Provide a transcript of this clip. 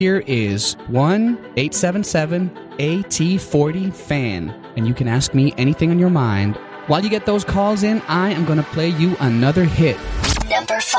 here is 1-877-AT40-FAN, and you can ask me anything on your mind. While you get those calls in, I am going to play you another hit. Number 5.